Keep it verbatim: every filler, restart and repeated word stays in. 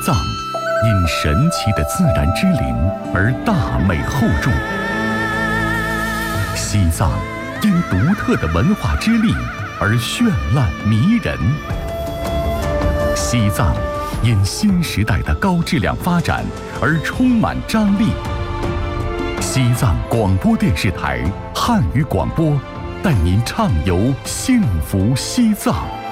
藏因神奇的自然之林而大美厚重，西藏因独特的文化之力而绚烂迷人，西藏因新时代的高质量发展而充满张力。西藏广播电视台汉语广播，带您畅游幸福西藏。